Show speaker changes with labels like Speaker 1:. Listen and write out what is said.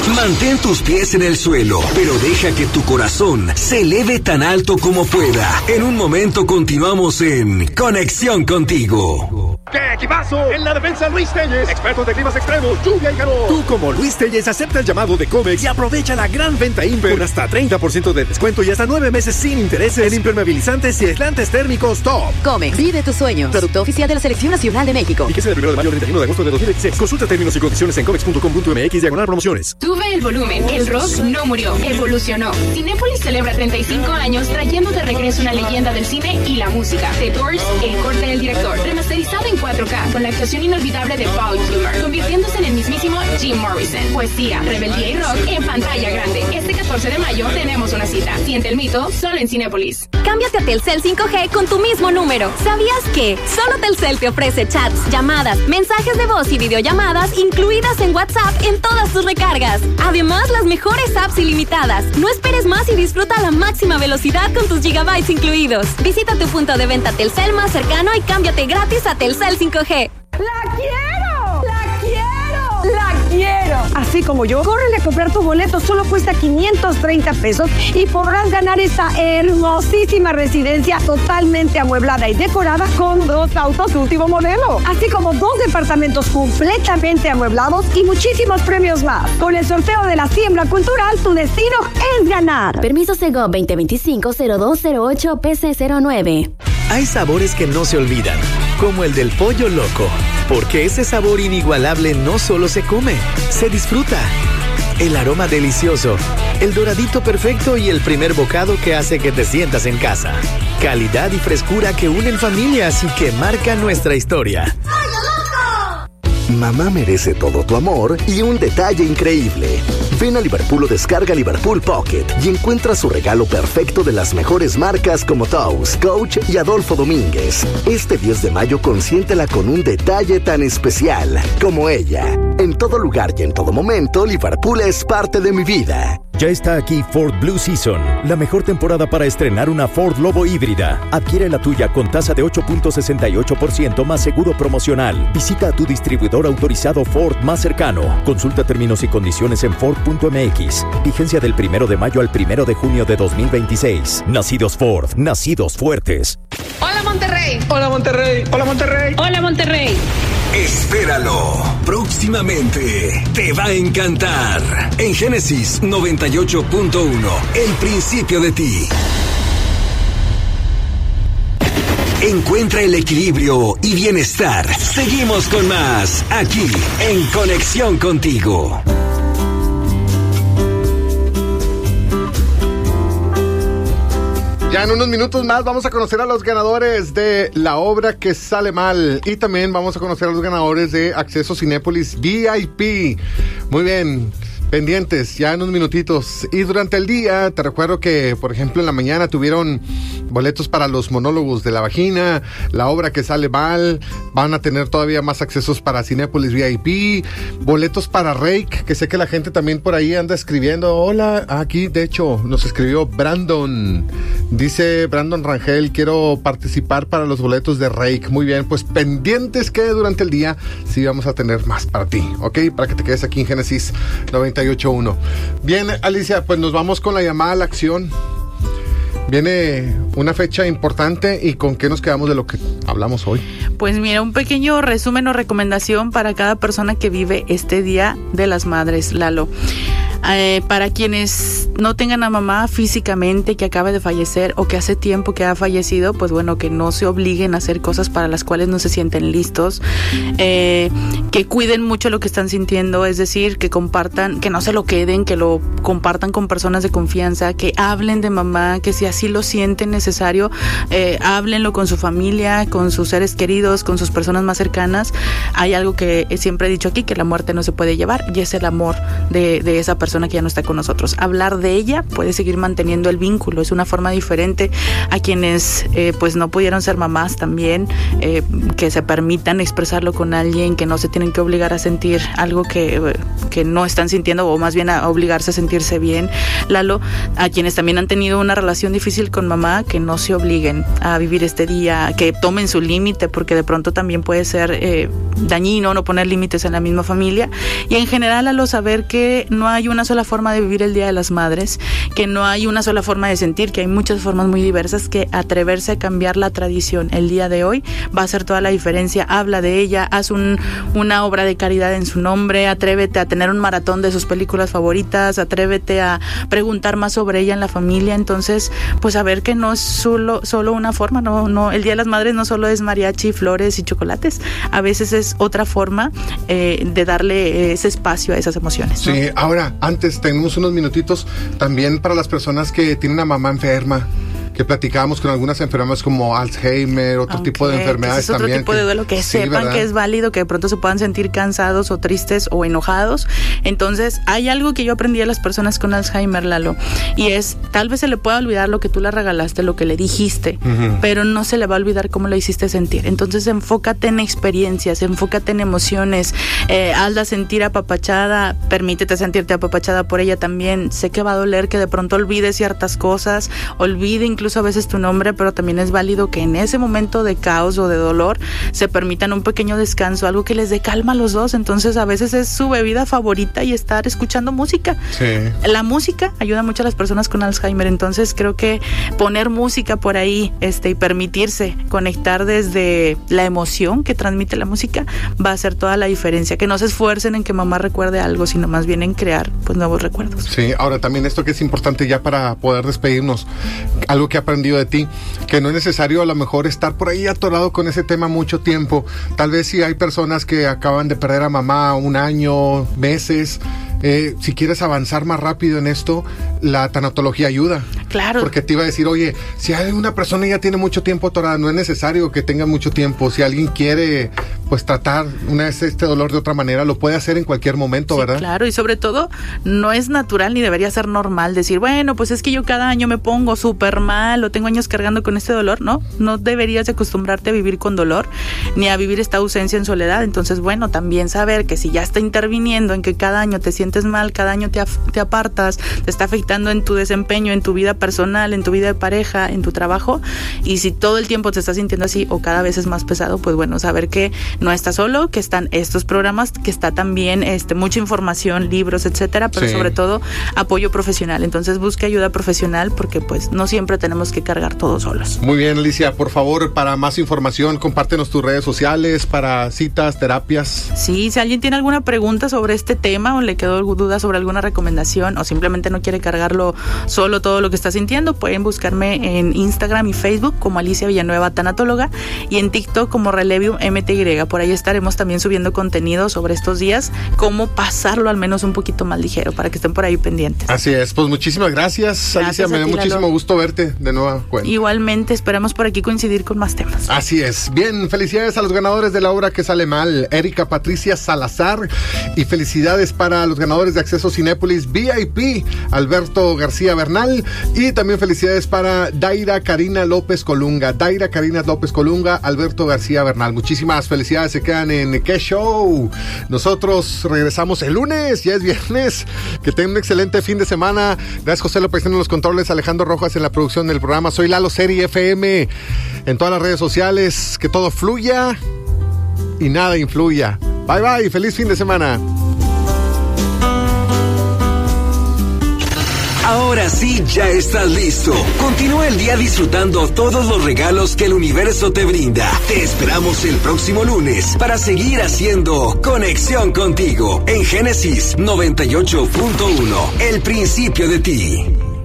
Speaker 1: Mantén tus pies en el suelo, pero deja que tu corazón se eleve tan alto como pueda. En un momento continuamos en Conexión Contigo.
Speaker 2: ¡Qué equipazo! En la defensa, Luis Telles, experto de climas extremos, lluvia y calor. Tú, como Luis Telles, acepta el llamado de Comex y aprovecha la gran venta Imper con hasta 30% de descuento y hasta 9 meses sin intereses en impermeabilizantes y aislantes térmicos top.
Speaker 3: Comex, vive tus sueños. Producto oficial de la Selección Nacional de México.
Speaker 2: Fíjese del 1 de mayo al 31 de agosto de 2016. Consulta términos y condiciones en comex.com.mx/promociones.
Speaker 4: Sube el volumen. El rock no murió, evolucionó. Cinépolis celebra 35 años trayendo de regreso una leyenda del cine y la música. The Doors, El corte del director, remasterizado en 4K, con la actuación inolvidable de Paul Kilmer, convirtiéndose en el mismísimo Jim Morrison. Poesía, rebeldía y rock en pantalla grande. Este 14 de mayo tenemos una cita. Siente el mito, solo en Cinépolis.
Speaker 5: Cámbiate a Telcel 5G con tu mismo número. ¿Sabías que solo Telcel te ofrece chats, llamadas, mensajes de voz y videollamadas incluidas en WhatsApp en todas tus recargas? Además, las mejores apps ilimitadas. No esperes más y disfruta la máxima velocidad con tus gigabytes incluidos. Visita tu punto de venta Telcel más cercano y cámbiate gratis a Telcel 5G.
Speaker 6: ¡La quiero! ¡La quiero! ¡La quiero! Así como yo, córrele a comprar tu boleto, solo cuesta 530 pesos y podrás ganar esta hermosísima residencia totalmente amueblada y decorada con 2 autos último modelo, así como 2 departamentos completamente amueblados y muchísimos premios más. Con el sorteo de la Siembra Cultural, tu destino es ganar.
Speaker 7: Permiso Segov 2025-0208 PC09.
Speaker 8: Hay sabores que no se olvidan, como el del pollo loco, porque ese sabor inigualable no solo se come, se disfruta. El aroma delicioso, el doradito perfecto y el primer bocado que hace que te sientas en casa. Calidad y frescura que unen familias y que marcan nuestra historia.
Speaker 9: Mamá merece todo tu amor y un detalle increíble. Ven a Liverpool o descarga Liverpool Pocket y encuentra su regalo perfecto de las mejores marcas como Toast, Coach y Adolfo Domínguez. Este 10 de mayo consiéntela con un detalle tan especial como ella. En todo lugar y en todo momento, Liverpool es parte de mi vida.
Speaker 10: Ya está aquí Ford Blue Season, la mejor temporada para estrenar una Ford Lobo híbrida. Adquiere la tuya con tasa de 8.68% más seguro promocional. Visita a tu distribuidor autorizado Ford más cercano. Consulta términos y condiciones en Ford.mx. Vigencia del 1 de mayo al 1 de junio de 2026. Nacidos Ford, nacidos fuertes.
Speaker 11: Hola Monterrey.
Speaker 2: Hola Monterrey. Hola Monterrey.
Speaker 11: Hola Monterrey.
Speaker 1: Espéralo. Próximamente te va a encantar. En Génesis 98.1, el principio de ti. Encuentra el equilibrio y bienestar. Seguimos con más aquí en Conexión Contigo.
Speaker 12: Ya en unos minutos más vamos a conocer a los ganadores de La Obra que Sale Mal y también vamos a conocer a los ganadores de Acceso Cinépolis VIP. Muy bien, pendientes ya en unos minutitos. Y durante el día te recuerdo que, por ejemplo, en la mañana tuvieron boletos para los monólogos de la vagina, La Obra que Sale Mal. Van a tener todavía más accesos para Cinépolis VIP, boletos para Rake, que sé que la gente también por ahí anda escribiendo. Hola, aquí de hecho nos escribió Brandon. Dice Brandon Rangel, quiero participar para los boletos de Rake. Muy bien, pues pendientes que durante el día sí vamos a tener más para ti, ¿ok? Para que te quedes aquí en Génesis 98.1. Bien, Alicia, pues nos vamos con la llamada a la acción. Viene una fecha importante y ¿con qué nos quedamos de lo que hablamos hoy?
Speaker 13: Pues mira, un pequeño resumen o recomendación para cada persona que vive este Día de las Madres, Lalo. Para quienes no tengan a mamá físicamente, que acabe de fallecer o que hace tiempo que ha fallecido, pues bueno, que no se obliguen a hacer cosas para las cuales no se sienten listos, que cuiden mucho lo que están sintiendo, es decir, que compartan, que no se lo queden, que lo compartan con personas de confianza, que hablen de mamá, que si así lo sienten necesario, háblenlo con su familia, con sus seres queridos, con sus personas más cercanas. Hay algo que siempre he dicho aquí, que la muerte no se puede llevar, y es el amor de esa persona que ya no está con nosotros. Hablar de ella puede seguir manteniendo el vínculo, es una forma diferente a quienes pues no pudieron ser mamás también, que se permitan expresarlo con alguien, que no se tienen que obligar a sentir algo que que no están sintiendo, o más bien a obligarse a sentirse bien. Lalo, a quienes también han tenido una relación difícil con mamá, que no se obliguen a vivir este día, que tomen su límite, porque de pronto también puede ser dañino no poner límites en la misma familia. Y en general, Lalo, saber que no hay una sola forma de vivir el Día de las Madres, que no hay una sola forma de sentir, que hay muchas formas muy diversas, que atreverse a cambiar la tradición el día de hoy va a hacer toda la diferencia. Habla de ella, haz una obra de caridad en su nombre, atrévete a tener un maratón de sus películas favoritas, atrévete a preguntar más sobre ella en la familia. Entonces, pues saber que no es solo una forma, no, el Día de las Madres no solo es mariachi, flores y chocolates, a veces es otra forma de darle ese espacio a esas emociones, ¿no?
Speaker 12: Sí, ahora, antes tenemos unos minutitos también para las personas que tienen una mamá enferma, que platicábamos con algunas enfermedades como Alzheimer, otro tipo de enfermedades
Speaker 13: es otro
Speaker 12: también.
Speaker 13: Tipo de duelo que sí, sepan, ¿verdad?, que es válido, que de pronto se puedan sentir cansados o tristes o enojados. Entonces, hay algo que yo aprendí a las personas con Alzheimer, Lalo, y es, tal vez se le pueda olvidar lo que tú le regalaste, lo que le dijiste, pero no se le va a olvidar cómo le hiciste sentir. Entonces, enfócate en experiencias, enfócate en emociones, hazla sentir apapachada, permítete sentirte apapachada por ella también. Sé que va a doler que de pronto olvide ciertas cosas, olvide incluso a veces tu nombre, pero también es válido que en ese momento de caos o de dolor se permitan un pequeño descanso, algo que les dé calma a los dos. Entonces, a veces es su bebida favorita y estar escuchando música. Sí. La música ayuda mucho a las personas con Alzheimer, entonces creo que poner música por ahí y permitirse conectar desde la emoción que transmite la música va a hacer toda la diferencia. Que no se esfuercen en que mamá recuerde algo, sino más bien en crear pues nuevos recuerdos.
Speaker 12: Sí, ahora también esto que es importante ya para poder despedirnos, algo que he aprendido de ti, que no es necesario a lo mejor estar por ahí atorado con ese tema mucho tiempo. Tal vez si hay personas que acaban de perder a mamá 1 año, meses, si quieres avanzar más rápido en esto, la tanatología ayuda.
Speaker 13: Claro.
Speaker 12: Porque te iba a decir, oye, si hay una persona ya tiene mucho tiempo atorada, no es necesario que tenga mucho tiempo. Si alguien quiere pues tratar este dolor de otra manera, lo puede hacer en cualquier momento, sí, ¿verdad?
Speaker 13: Claro, y sobre todo no es natural ni debería ser normal decir, bueno, pues es que yo cada año me pongo súper mal o tengo años cargando con este dolor. No deberías de acostumbrarte a vivir con dolor ni a vivir esta ausencia en soledad. Entonces, bueno, también saber que si ya está interviniendo en que cada año te sientes mal, cada año te apartas, te está afectando en tu desempeño, en tu vida personal, en tu vida de pareja, en tu trabajo, y si todo el tiempo te estás sintiendo así o cada vez es más pesado, pues bueno, saber que no estás solo, que están estos programas, que está también mucha información, libros, etcétera, pero sí, sobre todo apoyo profesional. Entonces busca ayuda profesional porque pues no siempre tenemos que cargar todos solos.
Speaker 12: Muy bien, Alicia, por favor, para más información, compártenos tus redes sociales para citas, terapias.
Speaker 13: Sí, si alguien tiene alguna pregunta sobre este tema o le quedó duda sobre alguna recomendación o simplemente no quiere cargarlo solo todo lo que está sintiendo, pueden buscarme en Instagram y Facebook como Alicia Villanueva Tanatóloga y en TikTok como Relevium MTY. Por ahí estaremos también subiendo contenido sobre estos días, cómo pasarlo al menos un poquito más ligero, para que estén por ahí pendientes.
Speaker 12: Así es, pues muchísimas gracias Alicia, me dio muchísimo gusto verte de nueva cuenta.
Speaker 13: Igualmente, esperamos por aquí coincidir con más temas.
Speaker 12: Así es, bien, felicidades a los ganadores de la obra que sale mal, Erika Patricia Salazar, y felicidades para los ganadores de Acceso Cinépolis VIP, Alberto García Bernal, y también felicidades para Daira Karina López Colunga, Alberto García Bernal. Muchísimas felicidades, se quedan en ¿Qué Show? Nosotros regresamos el lunes, ya es viernes, que tengan un excelente fin de semana. Gracias José López en los controles, Alejandro Rojas en la producción del programa. Soy Lalo Seri FM en todas las redes sociales, que todo fluya y nada influya. Bye bye, feliz fin de semana.
Speaker 1: Ahora sí, ya estás listo. Continúa el día disfrutando todos los regalos que el universo te brinda. Te esperamos el próximo lunes para seguir haciendo Conexión Contigo en Génesis 98.1, el principio de ti.